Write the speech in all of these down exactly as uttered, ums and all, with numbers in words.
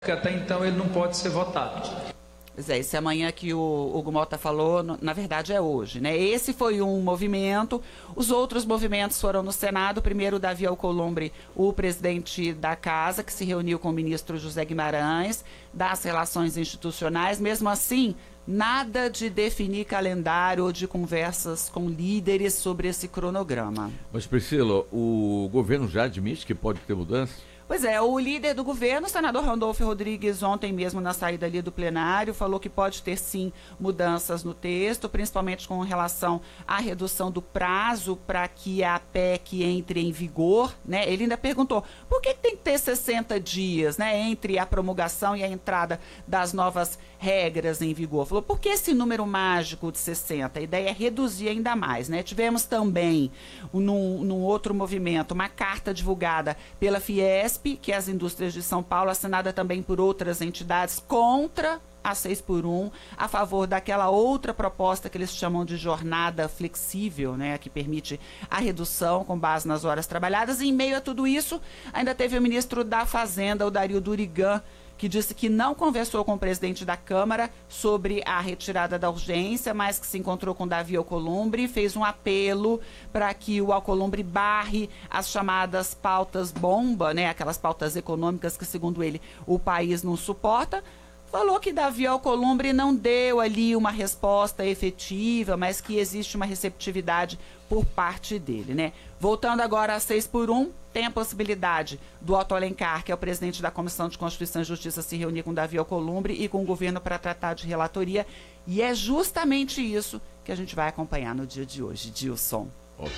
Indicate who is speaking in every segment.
Speaker 1: que até então ele não pode ser votado.
Speaker 2: Pois é, esse amanhã que o Hugo Mota falou, na verdade é hoje, né? Esse foi um movimento, os outros movimentos foram no Senado, primeiro o Davi Alcolumbre, o presidente da casa, que se reuniu com o ministro José Guimarães, das relações institucionais, mesmo assim, nada de definir calendário ou de conversas com líderes sobre esse cronograma.
Speaker 3: Mas, Priscila, o governo já admite que pode ter mudança?
Speaker 2: Pois é, o líder do governo, o senador Randolfo Rodrigues, ontem mesmo na saída ali do plenário, falou que pode ter sim mudanças no texto, principalmente com relação à redução do prazo para que a P E C entre em vigor, né? Ele ainda perguntou, por que tem que ter sessenta dias, né, entre a promulgação e a entrada das novas regras em vigor? Falou, por que esse número mágico de sessenta? A ideia é reduzir ainda mais, né? Tivemos também, num, num outro movimento, uma carta divulgada pela Fiesp, que é as indústrias de São Paulo, assinada também por outras entidades, contra a seis por um, a favor daquela outra proposta que eles chamam de jornada flexível, né, que permite a redução com base nas horas trabalhadas. E em meio a tudo isso, ainda teve o ministro da Fazenda, o Dario Durigan, que disse que não conversou com o presidente da Câmara sobre a retirada da urgência, mas que se encontrou com Davi Alcolumbre e fez um apelo para que o Alcolumbre barre as chamadas pautas bomba, né, aquelas pautas econômicas que, segundo ele, o país não suporta. Falou que Davi Alcolumbre não deu ali uma resposta efetiva, mas que existe uma receptividade por parte dele, né? Voltando agora a seis por um, tem a possibilidade do Otto Alencar, que é o presidente da Comissão de Constituição e Justiça, se reunir com Davi Alcolumbre e com o governo para tratar de relatoria. E é justamente isso que a gente vai acompanhar no dia de hoje, Dilson.
Speaker 3: Ok.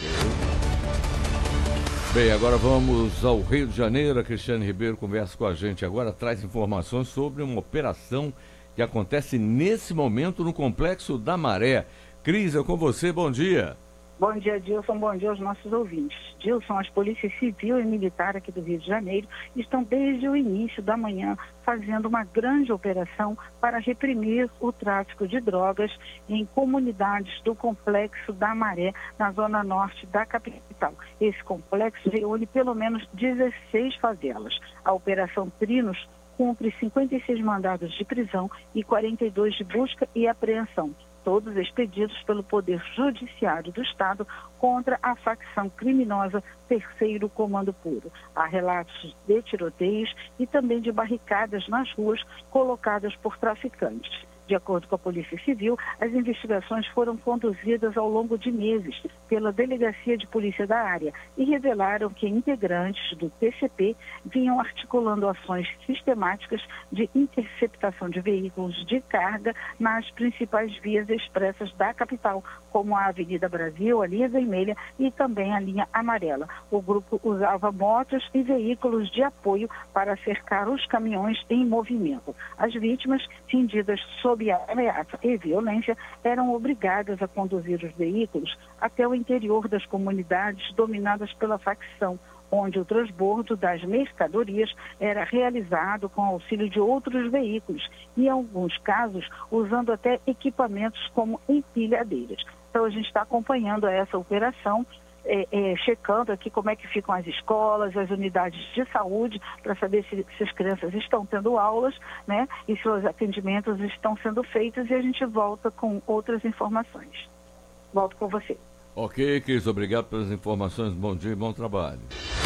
Speaker 3: Bem, agora vamos ao Rio de Janeiro. A Cristiane Ribeiro conversa com a gente agora, traz informações sobre uma operação que acontece nesse momento no Complexo da Maré. Cris, é com você, bom dia.
Speaker 4: Bom dia, Dilson, bom dia aos nossos ouvintes. Dilson, as polícias civil e militar aqui do Rio de Janeiro estão desde o início da manhã fazendo uma grande operação para reprimir o tráfico de drogas em comunidades do Complexo da Maré, na zona norte da capital. Esse complexo reúne pelo menos dezesseis favelas. A Operação Trinos cumpre cinquenta e seis mandados de prisão e quarenta e dois de busca e apreensão, todos expedidos pelo Poder Judiciário do Estado contra a facção criminosa Terceiro Comando Puro. Há relatos de tiroteios e também de barricadas nas ruas colocadas por traficantes. De acordo com a Polícia Civil, as investigações foram conduzidas ao longo de meses pela Delegacia de Polícia da área e revelaram que integrantes do T C P vinham articulando ações sistemáticas de interceptação de veículos de carga nas principais vias expressas da capital, como a Avenida Brasil, a linha vermelha e também a linha amarela. O grupo usava motos e veículos de apoio para cercar os caminhões em movimento. As vítimas, cindidas sob sob ameaça e violência, eram obrigadas a conduzir os veículos até o interior das comunidades dominadas pela facção, onde o transbordo das mercadorias era realizado com auxílio de outros veículos e, em alguns casos, usando até equipamentos como empilhadeiras. Então, a gente está acompanhando essa operação, É, é, checando aqui como é que ficam as escolas, as unidades de saúde, para saber se, se as crianças estão tendo aulas, né, e se os atendimentos estão sendo feitos, e a gente volta com outras informações. Volto com você.
Speaker 3: Ok, Cris, obrigado pelas informações, bom dia e bom trabalho.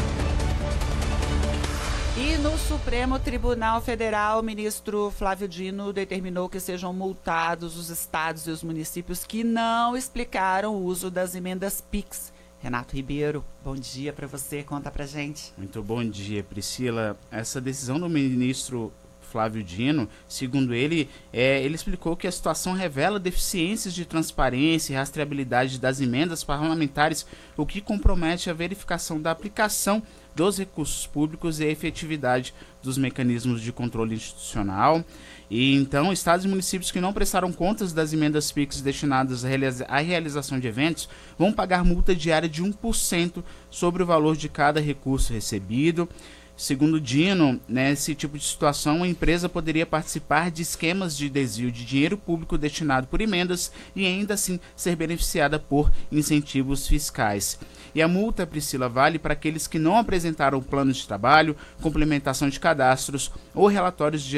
Speaker 2: E no Supremo Tribunal Federal, o ministro Flávio Dino determinou que sejam multados os estados e os municípios que não explicaram o uso das emendas Pix. Renato Ribeiro, bom dia para você, conta pra gente.
Speaker 5: Muito bom dia, Priscila. Essa decisão do ministro Flávio Dino, segundo ele, é, ele explicou que a situação revela deficiências de transparência e rastreabilidade das emendas parlamentares, o que compromete a verificação da aplicação dos recursos públicos e a efetividade dos mecanismos de controle institucional. E então, estados e municípios que não prestaram contas das emendas Pix destinadas à, realiza- à realização de eventos vão pagar multa diária de um por cento sobre o valor de cada recurso recebido. Segundo Dino, nesse tipo de situação, a empresa poderia participar de esquemas de desvio de dinheiro público destinado por emendas e ainda assim ser beneficiada por incentivos fiscais. E a multa, Priscila, vale para aqueles que não apresentaram plano de trabalho, complementação de cadastros ou relatórios de